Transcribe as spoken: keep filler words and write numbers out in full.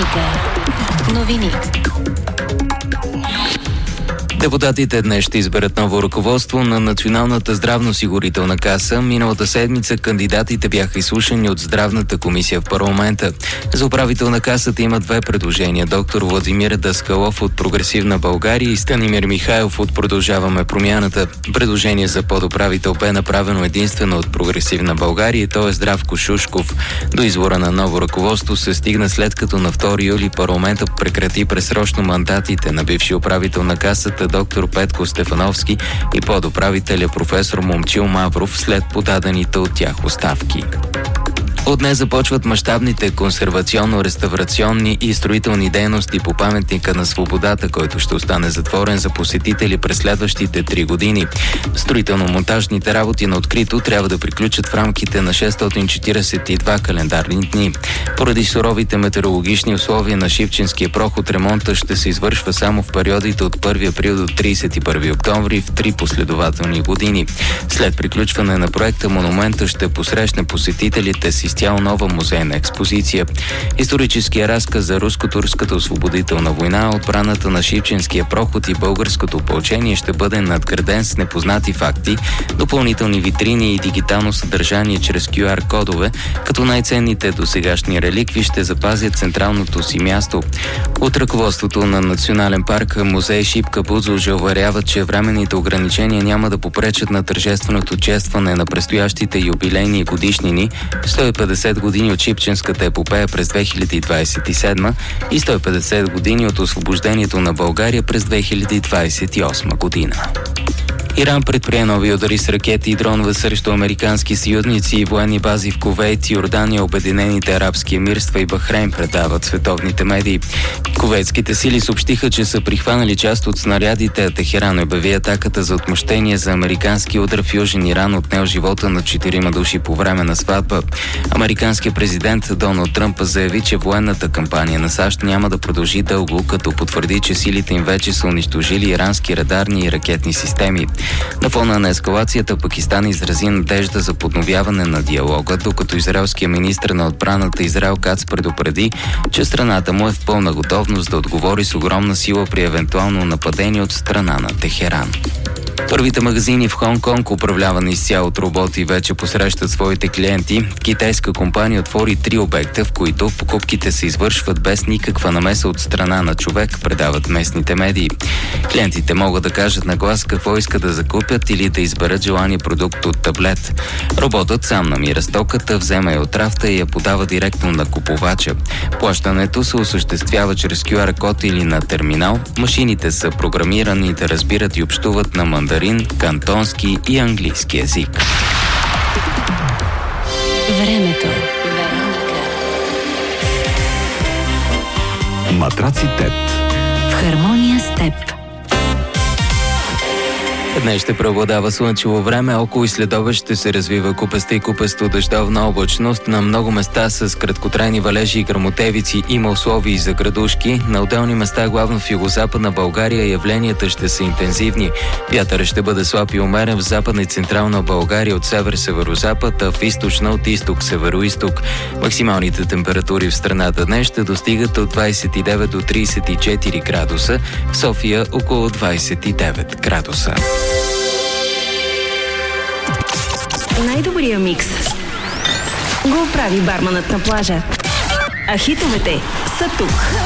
Вероника. Новини. Депутатите днес ще изберат ново ръководство на Националната здравноосигурителна каса. Миналата седмица кандидатите бяха изслушани от Здравната комисия в парламента. За управител на касата има две предложения. Доктор Владимир Даскалов от Прогресивна България и Станимир Михайлов от Продължаваме промяната. Предложение за подуправител бе направено единствено от Прогресивна България, т.е. Здравко Шушков. До избора на ново ръководство се стигна след като на втори юли парламентът прекрати предсрочно мандатите на бивши управител на касата доктор Петко Стефановски и подуправителя професор Момчил Мавров след подадените от тях оставки. От днес започват мащабните консервационно-реставрационни и строителни дейности по паметника на свободата, който ще остане затворен за посетители през следващите три години. Строително-монтажните работи на открито трябва да приключат в рамките на шестстотин четиридесет и два календарни дни. Поради суровите метеорологични условия на Шипченския проход, ремонта ще се извършва само в периодите от първи април до тридесет и първи октомври в три последователни години. След приключване на проекта, монумента ще посрещне посетителите с изцяло нова музейна експозиция. Историческия разказ за руско-турската освободителна война, отбраната на Шипченския проход и българското опълчение ще бъде надграден с непознати факти, допълнителни витрини и дигитално съдържание чрез кю ар кодове, като най-ценните досегашни реликви ще запазят централното си място. От ръководството на Национален парк музей Шипка Бузлуджа уверяват, че временните ограничения няма да попречат на тържественото честване на предстоящите юбилейни годишнини, сто и петдесет години от Шипченската епопея през две хиляди двадесет и седма и сто и петдесет години от освобождението на България през две хиляди двадесет и осма година. Иран предприе нови удари с ракети и дронове срещу американски съюзници и военни бази в Кувейт, Йордания, Обединените арабски емирства и Бахрейн, предават световните медии. Кувейтските сили съобщиха, че са прихванали част от снарядите, а Техеран обяви атаката за отмъщение за американски удар в Южен Иран, отнел живота на четирима души по време на сватба. Американският президент Доналд Тръмп заяви, че военната кампания на САЩ няма да продължи дълго, като потвърди, че силите им вече са унищожили ирански радарни и ракетни системи. На фона на ескалацията Пакистан изрази надежда за подновяване на диалога, докато израелският министр на отбраната Израел Кац предупреди, че страната му е в пълна готовност да отговори с огромна сила при евентуално нападение от страна на Техеран. Първите магазини в Хонг-Конг, управлявани изцяло от роботи, вече посрещат своите клиенти. Китайска компания отвори три обекта, в които покупките се извършват без никаква намеса от страна на човек, предават местните медии. Клиентите могат да кажат на глас какво искат да закупят или да изберат желания продукт от таблет. Роботът сам намира стоката, взема я от рафта и я подава директно на купувача. Плащането се осъществява чрез кю ар код или на терминал. Машините са програмирани да разбират и общуват на мандарин, кантонски и английски език. Времето. Матраци Тет. В хармония с теб. Днес ще преобладава слънчево време, около и следобед ще се развива купеста и купесто дъждовна облачност. На много места с краткотрайни валежи и гръмотевици има условия за градушки. На отделни места, главно в югозападна България, явленията ще са интензивни. Вятърът ще бъде слаб и умерен в западна и централна България от север-северозапад, а в източна от изток-североизток. Максималните температури в страната днес ще достигат от двадесет и девет до тридесет и четири градуса, в София около двадесет и девет градуса. Най-добрия микс го прави барманът на плажа. А хитовете са тук.